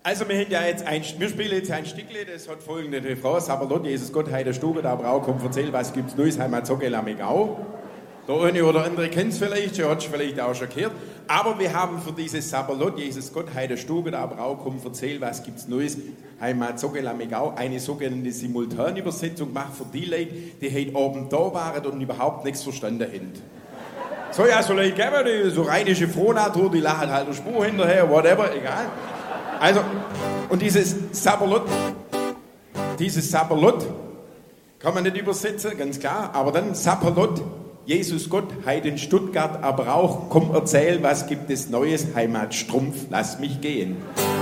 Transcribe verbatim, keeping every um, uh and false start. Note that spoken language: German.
Also wir, haben ja jetzt ein, wir spielen jetzt ein Stückle, das hat folgende Refrain. Sabalot, Jesus Gott, Heide Stube, da Brau, komm, erzähl, was gibt's Neues, Heimat, Zocke, Lamegau. Der eine oder andere kennt es vielleicht, schon hat es vielleicht auch schon gehört. Aber wir haben für dieses Sabalot, Jesus Gott, Heide Stube, da Brau, komm, erzähl, was gibt's Neues, Heimat, Zocke, Lamegau, eine sogenannte Simultanübersetzung gemacht für die Leute, die heute oben da waren und überhaupt nichts verstanden haben. So, ja, so Leute geben, die so rheinische Frohnatur, die lachen halt der Spur hinterher, whatever, egal. Also, und dieses Sabalot, dieses Sabalot kann man nicht übersetzen, ganz klar, aber dann Sabalot, Jesus Gott, Heiden Stuttgart, aber auch, komm erzähl, was gibt es Neues, Heimat Strumpf, lass mich gehen.